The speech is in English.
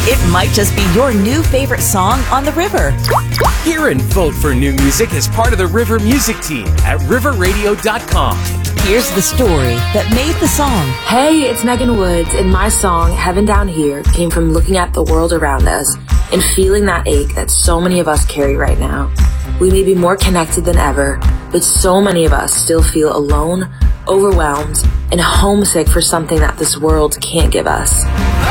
It might just be your new favorite song on the river. Hear and vote for new music as part of the River Music Team at riverradio.com. Here's the story that made the song. Hey, it's Megan Woods, and my song, Heaven Down Here, came from looking at the world around us and feeling that ache that so many of us carry right now. We may be more connected than ever, but so many of us still feel alone, overwhelmed, and homesick for something that this world can't give us.